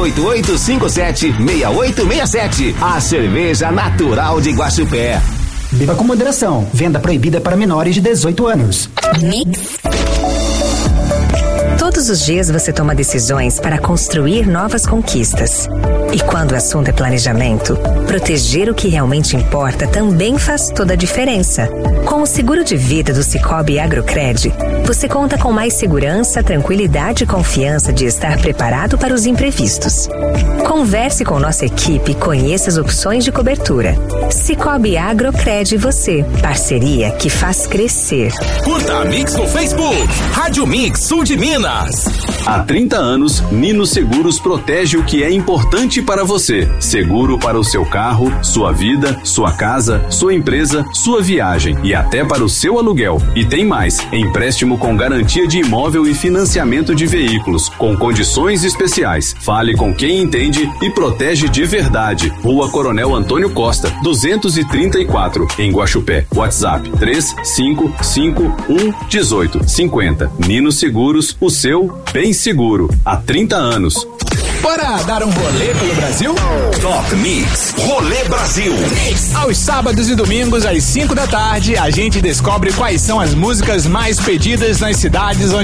98857-6867. A cerveja natural de Guaxupé. Beba com moderação. Venda proibida para menores de 18 anos. Mix. Todos os dias você toma decisões para construir novas conquistas. E quando o assunto é planejamento, proteger o que realmente importa também faz toda a diferença. Com o seguro de vida do Sicoob Agrocred, você conta com mais segurança, tranquilidade e confiança de estar preparado para os imprevistos. Converse com nossa equipe e conheça as opções de cobertura. Sicoob Agrocred, você. Parceria que faz crescer. Curta a Mix no Facebook. Rádio Mix Sul de Minas. Há 30 anos, Nino Seguros protege o que é importante para você. Seguro para o seu carro, sua vida, sua casa, sua empresa, sua viagem e até para o seu aluguel. E tem mais, empréstimo com garantia de imóvel e financiamento de veículos, com condições especiais. Fale com quem entende e protege de verdade. Rua Coronel Antônio Costa, 234, em Guaxupé. WhatsApp 35511850. Nino Seguros, o seu bem seguro. Há 30 anos. Bora dar um rolê pelo Brasil? Top Mix Rolê Brasil. Aos sábados e domingos, às 5 da tarde, a gente descobre quais são as músicas mais pedidas nas cidades onde